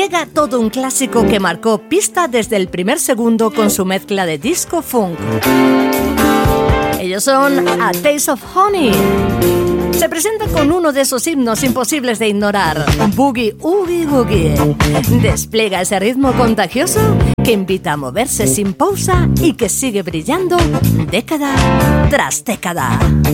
llega todo un clásico que marcó pista desde el primer segundo con su mezcla de disco funk. Ellos son A Taste of Honey. Se presenta con uno de esos himnos imposibles de ignorar, Boogie Oogie Boogie. Despliega ese ritmo contagioso que invita a moverse sin pausa y que sigue brillando década tras década.